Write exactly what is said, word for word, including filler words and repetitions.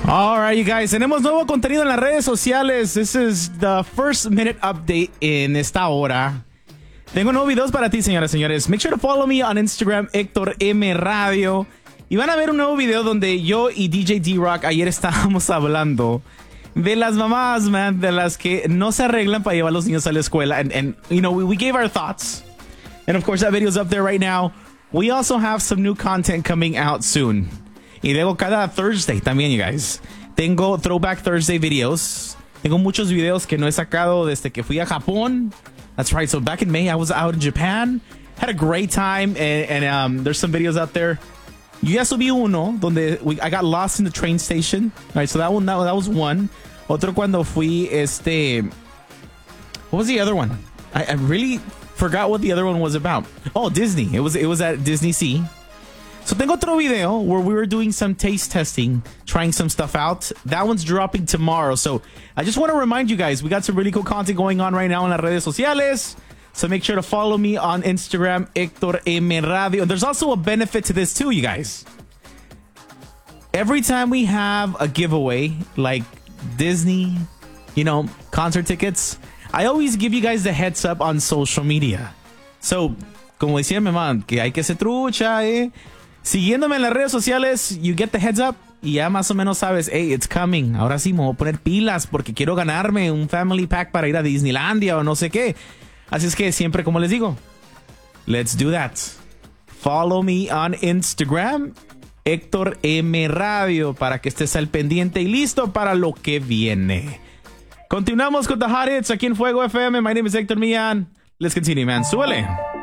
All right, you guys. Tenemos nuevo contenido en las redes sociales. This is the first minute update en esta hora. Tengo nuevos videos para ti, señoras y señores. Make sure to follow me on Instagram, Héctor M Radio. Y van a ver un nuevo video donde yo y D J D-Rock ayer estábamos hablando de las mamás, man, de las que no se arreglan para llevar a los niños a la escuela. And, and you know, we, we gave our thoughts. And of course, that video's up there right now. We also have some new content coming out soon. Y luego cada Thursday también, you guys. Tengo Throwback Thursday videos. Tengo muchos videos que no he sacado desde que fui a Japón. That's right. So back in May, I was out in Japan. Had a great time. And, and um, there's some videos out there. Yo ya subí uno donde we, I got lost in the train station. All right, so that one, that, that was one. Otro cuando fui, este... What was the other one? I, I really forgot what the other one was about. Oh, Disney. It was, it was at Disney Sea. So tengo otro video where we were doing some taste testing, trying some stuff out. That one's dropping tomorrow. So I just want to remind you guys, we got some really cool content going on right now in las redes sociales. So make sure to follow me on Instagram, Héctor M Radio. And there's also a benefit to this too, you guys. Every time we have a giveaway, like Disney, you know, concert tickets, I always give you guys the heads up on social media. So, como decía mi mamá, que hay que ser trucha, eh. Siguiéndome en las redes sociales, you get the heads up y ya más o menos sabes, hey, it's coming. Ahora sí me voy a poner pilas porque quiero ganarme un family pack para ir a Disneylandia o no sé qué. Así es que siempre, como les digo, let's do that. Follow me on Instagram, Héctor M Radio, para que estés al pendiente y listo para lo que viene. Continuamos con The Hot Hits aquí en Fuego F M. My name is Héctor Millán. Let's continue, man. Súbele.